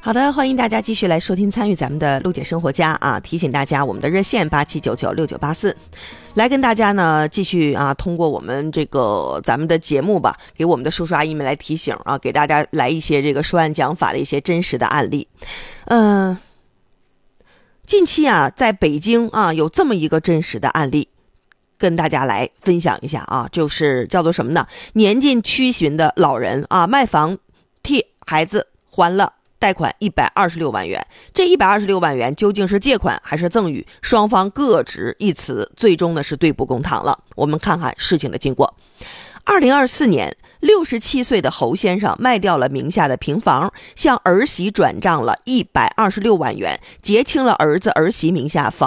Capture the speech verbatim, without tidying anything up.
好的，欢迎大家继续来收听参与咱们的陆姐生活家啊！提醒大家，我们的热线八七九九六九八四，来跟大家呢继续啊，通过我们这个咱们的节目吧，给我们的叔叔阿姨们来提醒啊，给大家来一些这个说案讲法的一些真实的案例。嗯、呃，近期啊，在北京啊有这么一个真实的案例，跟大家来分享一下啊，就是叫做什么呢？年近七旬的老人啊，卖房替孩子还了贷款一百二十六万元，这一百二十六万元究竟是借款还是赠与？双方各执一词，最终呢是对簿公堂了。我们看看事情的经过。二零二四年，六十七岁的侯先生卖掉了名下的平房，向儿媳转账了一百二十六万元，结清了儿子儿媳名下房